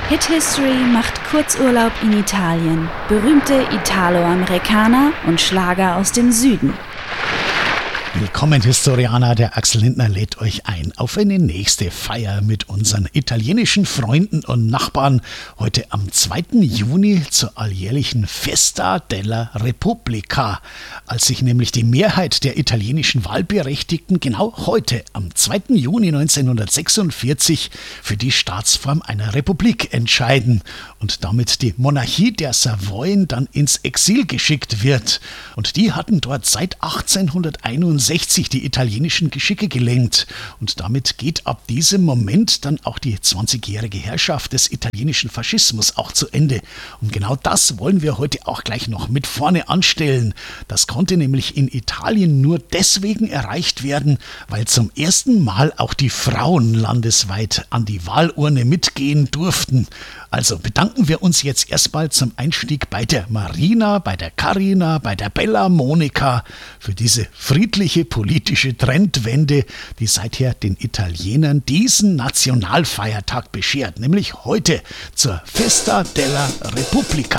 Hit History macht Kurzurlaub in Italien, berühmte Italo-Amerikaner und Schlager aus dem Süden. Willkommen Historianer, der Axel Lindner lädt euch ein auf eine nächste Feier mit unseren italienischen Freunden und Nachbarn. Heute am 2. Juni zur alljährlichen Festa della Repubblica, als sich nämlich die Mehrheit der italienischen Wahlberechtigten genau heute am 2. Juni 1946 für die Staatsform einer Republik entscheiden und damit die Monarchie der Savoyen dann ins Exil geschickt wird. Und die hatten dort seit 1861 die italienischen Geschicke gelenkt. Und damit geht ab diesem Moment dann auch die 20-jährige Herrschaft des italienischen Faschismus auch zu Ende. Und genau das wollen wir heute auch gleich noch mit vorne anstellen. Das konnte nämlich in Italien nur deswegen erreicht werden, weil zum ersten Mal auch die Frauen landesweit an die Wahlurne mitgehen durften. Also bedanken wir uns jetzt erstmal zum Einstieg bei der Marina, bei der Carina, bei der Bella Monica für diese friedliche politische Trendwende, die seither den Italienern diesen Nationalfeiertag beschert, nämlich heute zur Festa della Repubblica.